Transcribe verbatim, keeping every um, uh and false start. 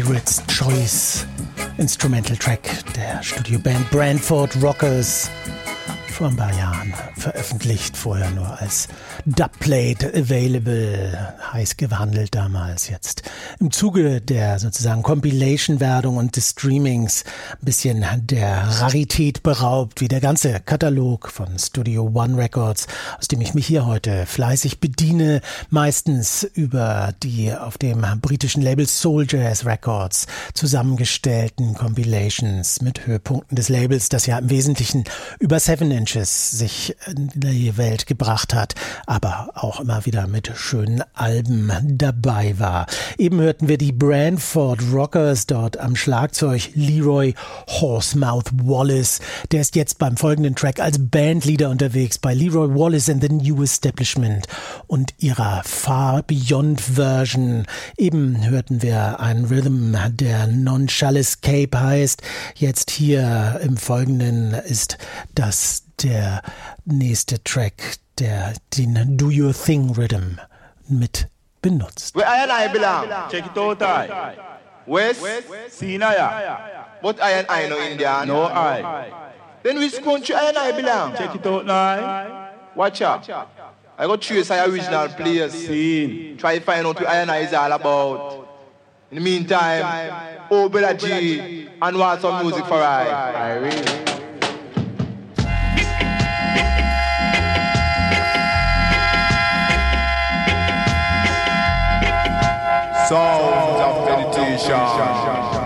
Pirates Choice Instrumental Track der Studioband Brantford Rockers, vor ein paar Jahren veröffentlicht, vorher nur als Dubplate available, heiß gehandelt damals, jetzt im Zuge der sozusagen Compilation-Werdung und des Streamings ein bisschen der Rarität beraubt, wie der ganze Katalog von Studio One Records, aus dem ich mich hier heute fleißig bediene, meistens über die auf dem britischen Label Soul Jazz Records zusammengestellten Compilations mit Höhepunkten des Labels, das ja im Wesentlichen über Seven Inches sich in die Welt gebracht hat, aber auch immer wieder mit schönen Alben dabei war. Eben hörten wir die Brantford Rockers, dort am Schlagzeug Leroy Horsemouth Wallace. Der ist jetzt beim folgenden Track als Bandleader unterwegs bei Leroy Wallace and the New Establishment und ihrer Far Beyond Version. Eben hörten wir einen Rhythm, der Non-Shall Escape heißt. Jetzt hier im Folgenden ist das der nächste Track, der den Do Your Thing Rhythm mit benutzt. Where I and I belong. Check it out, I. West. Sinaya. But I and I no Indian. No, I. Then which country I and I belong? Check it out, now. Watch out. I got trace my original players. Scene. Try to find out what I and I is all about. In the meantime, oh Bella G, and want some music for I. I really. Sounds of meditation.